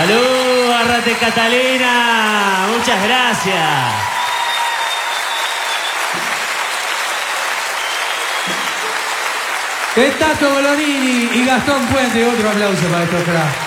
Salud, Arrate Catalina. Muchas gracias. Tato Bolognini y Gastón Puente. Otro aplauso para estos cracks.